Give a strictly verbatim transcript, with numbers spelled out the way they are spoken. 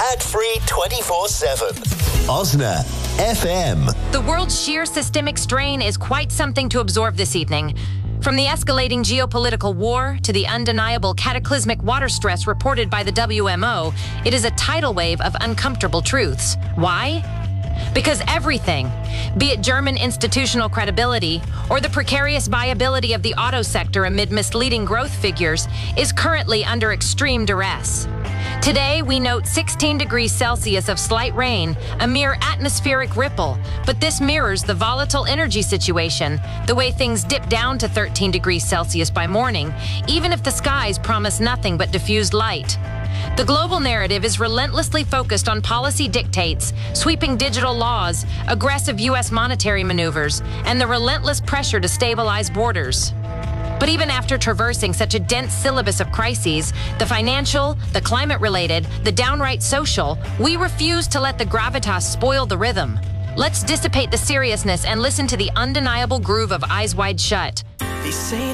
ad-free twenty-four seven. Osna F M. The world's sheer systemic strain is quite something to absorb this evening. From the escalating geopolitical war to the undeniable cataclysmic water stress reported by the W M O, it is a tidal wave of uncomfortable truths. Why? Because everything, be it German institutional credibility or the precarious viability of the auto sector amid misleading growth figures, is currently under extreme duress. Today, we note sixteen degrees Celsius of slight rain, a mere atmospheric ripple, but this mirrors the volatile energy situation, the way things dip down to thirteen degrees Celsius by morning, even if the skies promise nothing but diffused light. The global narrative is relentlessly focused on policy dictates, sweeping digital laws, aggressive U S monetary maneuvers, and the relentless pressure to stabilize borders. But even after traversing such a dense syllabus of crises, the financial, the climate-related, the downright social, we refuse to let the gravitas spoil the rhythm. Let's dissipate the seriousness and listen to the undeniable groove of Eyes Wide Shut. They say